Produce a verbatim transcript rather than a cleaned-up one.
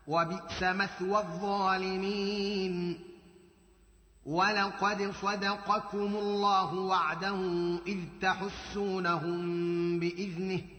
وبئس مثوى الظالمين. ولقد صدقكم الله وعده إذ تحسونهم بإذنه